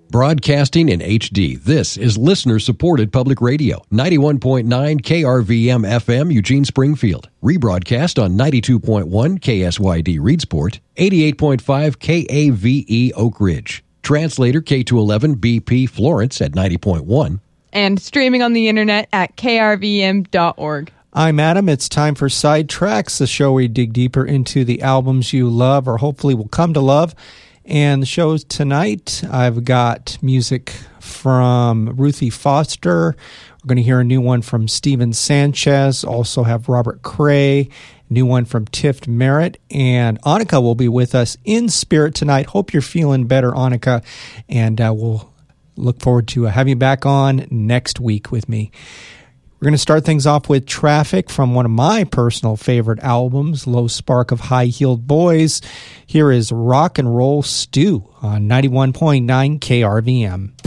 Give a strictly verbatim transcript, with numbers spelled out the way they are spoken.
Broadcasting in H D, this is listener-supported public radio, ninety-one point nine K R V M F M, Eugene, Springfield. Rebroadcast on ninety-two point one K S Y D, Reedsport, eighty-eight point five K A V E, Oak Ridge. Translator K two eleven B P, Florence at ninety point one. And streaming on the internet at K R V M dot org. I'm Adam. It's time for Sidetracks, the show where we dig deeper into the albums you love or hopefully will come to love. And the show tonight, I've got music from Ruthie Foster. We're going to hear a new one from Steven Sanchez. Also have Robert Cray, new one from Tift Merritt. And Annika will be with us in spirit tonight. Hope you're feeling better, Annika. And uh, we'll look forward to uh, having you back on next week with me. We're going to start things off with Traffic from one of my personal favorite albums, Low Spark of High-Heeled Boys. Here is Rock and Roll Stew on ninety-one point nine K R V M.